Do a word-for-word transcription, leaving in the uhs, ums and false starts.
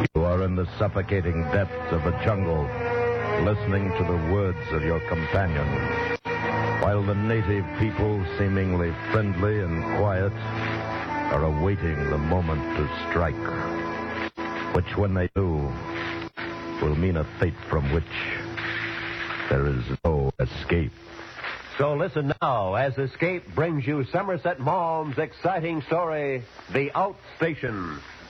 You are in the suffocating depths of a jungle, listening to the words of your companion, while the native people, seemingly friendly and quiet, are awaiting the moment to strike, which, when they do, will mean a fate from which there is no escape. So listen now as Escape brings you Somerset Maugham's exciting story, The Outstation.